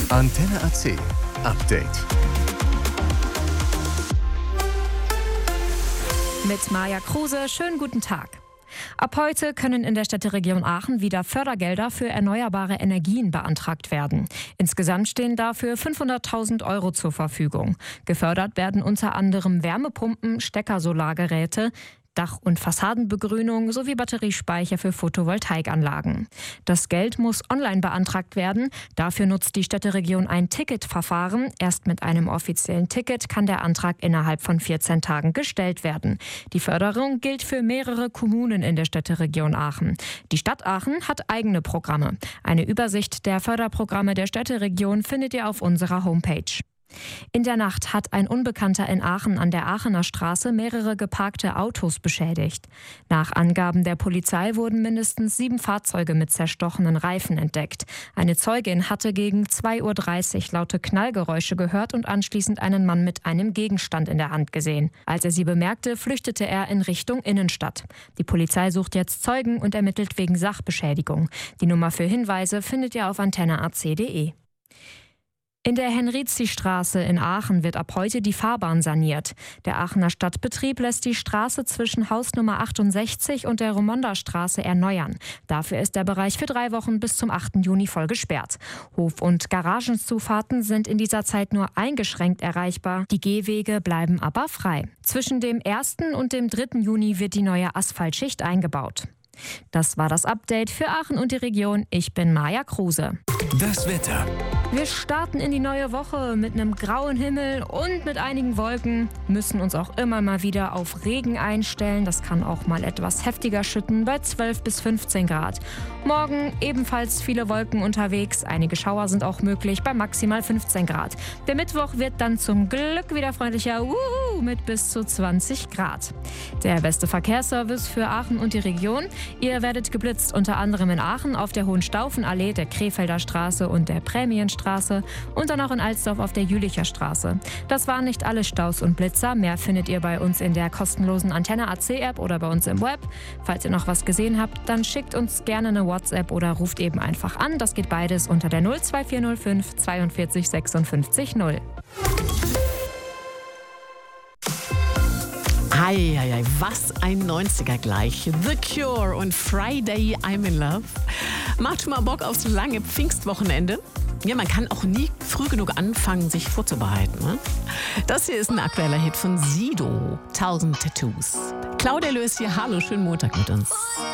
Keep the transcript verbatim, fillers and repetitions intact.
Antenne A C Update. Mit Maja Kruse, schönen guten Tag. Ab heute können in der Städteregion Aachen wieder Fördergelder für erneuerbare Energien beantragt werden. Insgesamt stehen dafür fünfhunderttausend Euro zur Verfügung. Gefördert werden unter anderem Wärmepumpen, Steckersolargeräte, Dach- und Fassadenbegrünung sowie Batteriespeicher für Photovoltaikanlagen. Das Geld muss online beantragt werden. Dafür nutzt die Städteregion ein Ticketverfahren. Erst mit einem offiziellen Ticket kann der Antrag innerhalb von vierzehn Tagen gestellt werden. Die Förderung gilt für mehrere Kommunen in der Städteregion Aachen. Die Stadt Aachen hat eigene Programme. Eine Übersicht der Förderprogramme der Städteregion findet ihr auf unserer Homepage. In der Nacht hat ein Unbekannter in Aachen an der Aachener Straße mehrere geparkte Autos beschädigt. Nach Angaben der Polizei wurden mindestens sieben Fahrzeuge mit zerstochenen Reifen entdeckt. Eine Zeugin hatte gegen zwei Uhr dreißig laute Knallgeräusche gehört und anschließend einen Mann mit einem Gegenstand in der Hand gesehen. Als er sie bemerkte, flüchtete er in Richtung Innenstadt. Die Polizei sucht jetzt Zeugen und ermittelt wegen Sachbeschädigung. Die Nummer für Hinweise findet ihr auf antenne a c punkt de. In der Henrizi-Straße in Aachen wird ab heute die Fahrbahn saniert. Der Aachener Stadtbetrieb lässt die Straße zwischen Hausnummer achtundsechzig und der Romonda-Straße erneuern. Dafür ist der Bereich für drei Wochen bis zum achten Juni voll gesperrt. Hof- und Garagenzufahrten sind in dieser Zeit nur eingeschränkt erreichbar. Die Gehwege bleiben aber frei. Zwischen dem ersten und dem dritten Juni wird die neue Asphaltschicht eingebaut. Das war das Update für Aachen und die Region. Ich bin Maja Kruse. Das Wetter. Wir starten in die neue Woche mit einem grauen Himmel und mit einigen Wolken, müssen uns auch immer mal wieder auf Regen einstellen. Das kann auch mal etwas heftiger schütten bei zwölf bis fünfzehn Grad. Morgen ebenfalls viele Wolken unterwegs. Einige Schauer sind auch möglich bei maximal fünfzehn Grad. Der Mittwoch wird dann zum Glück wieder freundlicher Uhu, mit bis zu zwanzig Grad. Der beste Verkehrsservice für Aachen und die Region. Ihr werdet geblitzt unter anderem in Aachen auf der Hohenstaufenallee, der Krefelder Straße und der Prämienstraße und dann auch in Alsdorf auf der Jülicher Straße. Das waren nicht alle Staus und Blitzer. Mehr findet ihr bei uns in der kostenlosen Antenne A C App oder bei uns im Web. Falls ihr noch was gesehen habt, dann schickt uns gerne eine WhatsApp oder ruft eben einfach an. Das geht beides unter der null zwei vier null fünf zweiundvierzig sechsundfünfzig null. Eieiei, was ein neunziger gleich. The Cure und Friday I'm in Love. Macht schon mal Bock aufs lange Pfingstwochenende. Ja, man kann auch nie früh genug anfangen, sich vorzubereiten. Ne? Das hier ist ein aktueller Hit von Sido, tausend Tattoos. Claudia Löß hier, hallo, schönen Montag mit uns.